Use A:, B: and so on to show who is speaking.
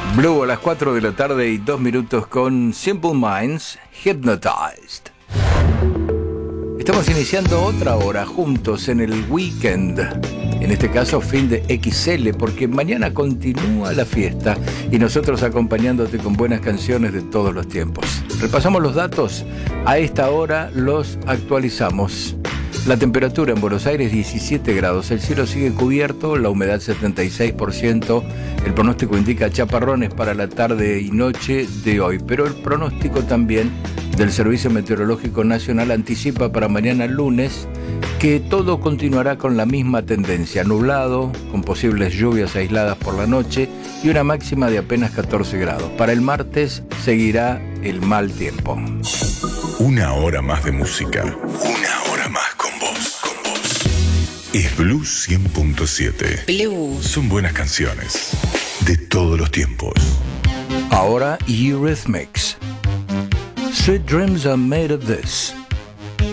A: Blue a las 4 de la tarde y 2 minutos con Simple Minds, Hypnotized. Estamos iniciando otra hora juntos en el weekend, en este caso fin de XL, porque mañana continúa la fiesta y nosotros acompañándote con buenas canciones de todos los tiempos. Repasamos los datos, a esta hora los actualizamos. La temperatura en Buenos Aires 17 grados, el cielo sigue cubierto, la humedad 76%, el pronóstico indica chaparrones para la tarde y noche de hoy, pero el pronóstico también del Servicio Meteorológico Nacional anticipa para mañana lunes que todo continuará con la misma tendencia, nublado, con posibles lluvias aisladas por la noche y una máxima de apenas 14 grados. Para el martes seguirá el mal tiempo.
B: Una hora más de música, una hora más con vos. Es Blue 100.7.
C: Blue.
B: Son buenas canciones de todos los tiempos.
A: Ahora Eurythmics. Sweet dreams are made of this.